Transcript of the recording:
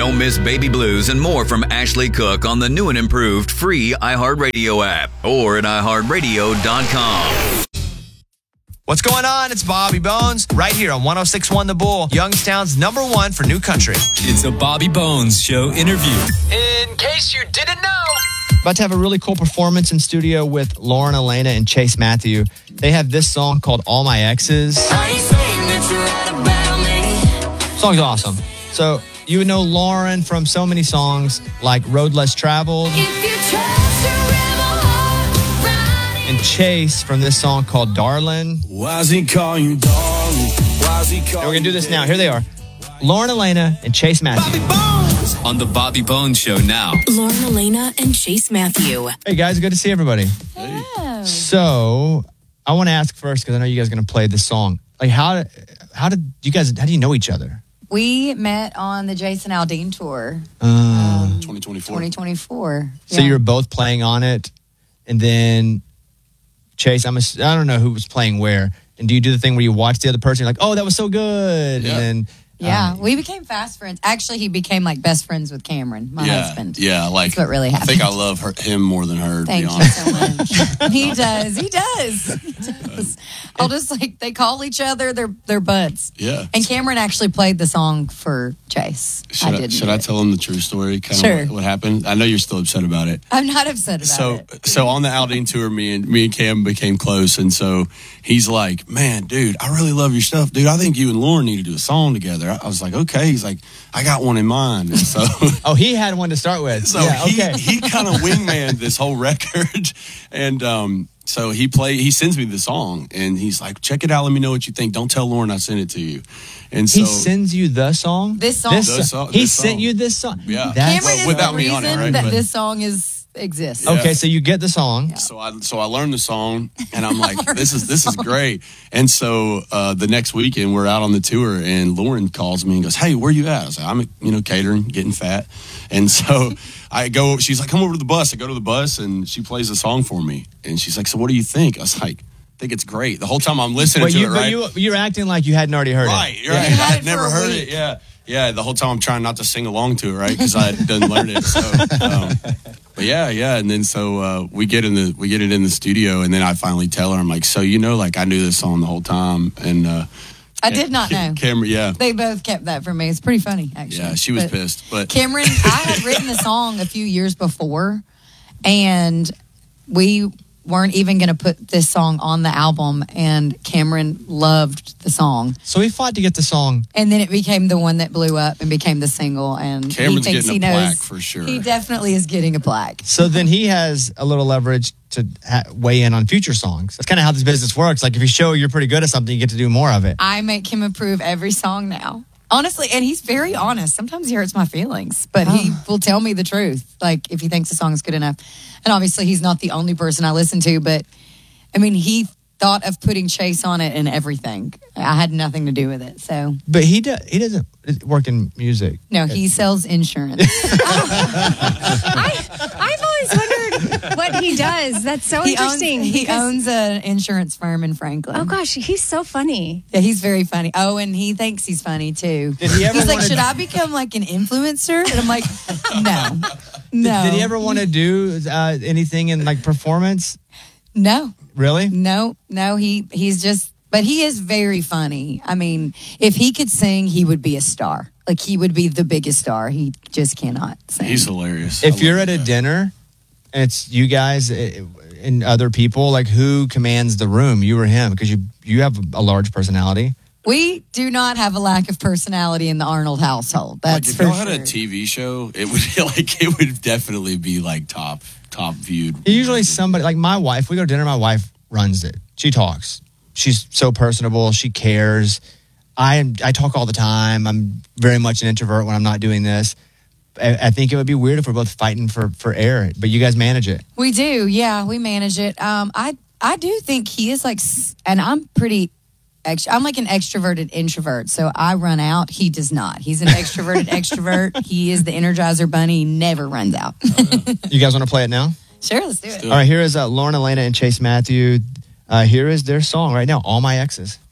Don't miss Baby Blues and more from Ashley Cook on the new and improved free iHeartRadio app or at iHeartRadio.com. What's going on? It's Bobby Bones right here on 106.1 The Bull, Youngstown's #1 for new country. It's a Bobby Bones Show interview. In case you didn't know. About to have a really cool performance in studio with Lauren Elena and Chase Matthew. They have this song called All My Exes. Song's awesome. So you would know Lauren from so many songs like Road Less Traveled. And Chase from this song called Darlin'. Why's he call you darling? Why's he call We're going to do this now. Here they are. Lauren Elena and Chase Matthew. On the Bobby Bones Show now. Lauren Elena and Chase Matthew. Hey guys, good to see everybody. Hello. So I want to ask first, because I know you guys are going to play this song. Like how do you know each other? We met on the Jason Aldean tour. 2024. So you were both playing on it, and then Chase, I don't know who was playing where. And do you do the thing where you watch the other person, you're like, oh, that was so good, Yeah. and then we became fast friends. Actually, he became like best friends with Cameron, my husband. Yeah, like That's what really happened. I think I love him more than her. Thank to be you honest. so much. He does. I'll just they call each other their buds. Yeah. And Cameron actually played the song for Chase. Should I tell him the true story? Sure. Of what happened? I know you're still upset about it. I'm not upset about it. So on the Aldean tour, me and Cam became close, and so he's like, "Man, dude, I really love your stuff, dude. I think you and Lauren need to do a song together." I was like, "Okay." He's like, "I got one in mind." And so, he had one to start with. so yeah, okay. he kind of wingmanned this whole record, and so he sends me the song, and he's like, "Check it out. Let me know what you think. Don't tell Lauren I sent it to you." And so He sends you the song? This song? He sent you this song? Yeah. Cameron is without the me reason on it, right? that But- this song exists. Yeah. Okay, so you get the song. So I learned the song, and I'm like, this is great. And so the next weekend we're out on the tour, and Lauren calls me and goes, "Hey, where you at?" I was like, "I'm catering, getting fat." And so I go. She's like, "Come over to the bus." I go to the bus, and she plays the song for me. And she's like, "So what do you think?" I was like, "I think it's great." The whole time I'm listening to it, right? You're acting like you hadn't already heard Right, it. right. You had I had it never for a heard week. it. Yeah. The whole time I'm trying not to sing along to it, right? Because I didn't learn it. So, but yeah. And then so we get it in the studio, and then I finally tell her, I'm like, "So like I knew this song the whole time," and I did not know. Cameron, yeah. They both kept that from me. It's pretty funny, actually. Yeah, she was But pissed. But Cameron, I had written the song a few years before, and we weren't even going to put this song on the album, and Cameron loved the song. So he fought to get the song. And then it became the one that blew up and became the single, and Cameron's he thinks getting he a knows. plaque for sure. He definitely is getting a plaque. So then he has a little leverage to weigh in on future songs. That's kind of how this business works. Like if you show you're pretty good at something, you get to do more of it. I make him approve every song now. Honestly, and he's very honest. Sometimes he hurts my feelings, but he will tell me the truth, like if he thinks the song is good enough. And obviously, he's not the only person I listen to, but I mean, he thought of putting Chase on it and everything. I had nothing to do with it, so. But he doesn't work in music. No, he sells insurance. I've always wondered what he does. That's so interesting. He owns an insurance firm in Franklin. Oh gosh, he's so funny. Yeah, he's very funny. Oh, and he thinks he's funny too. Did he ever He's like, wanna- should I become like an influencer? And I'm like, no. Did he ever want to do anything in like performance? No. Really? No. He's just, but he is very funny. I mean, if he could sing, he would be a star. Like he would be the biggest star. He just cannot sing. He's hilarious. If you're at a dinner and it's you guys and other people, like who commands the room? You or him? Because you have a large personality. We do not have a lack of personality in the Arnold household. That's if for y'all sure. had a TV show, it would definitely be like top viewed. Usually somebody like my wife. We go to dinner. My wife runs it. She talks. She's so personable. She cares. I talk all the time. I'm very much an introvert when I'm not doing this. I think it would be weird if we're both fighting for air, but you guys manage it. We do, yeah, we manage it. I do think he is like, and I'm pretty. I'm like an extroverted introvert, so I run out. He does not. He's an extroverted extrovert. He is the Energizer Bunny. He never runs out. You guys want to play it now? Sure, let's do it. All right, here is Lauren Elena and Chase Matthew. Here is their song right now, All My Exes.